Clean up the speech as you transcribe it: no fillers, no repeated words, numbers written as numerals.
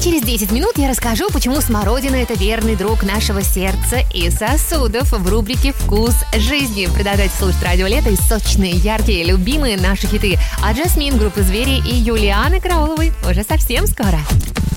через 10 минут я расскажу, почему смородина – это верный друг нашего сердца и сосудов в рубрике «Вкус жизни». Продолжайте слушать Радио Лето и сочные, яркие, любимые наши хиты от Жасмин, группы «Звери» и Юлианы Карауловой уже совсем скоро.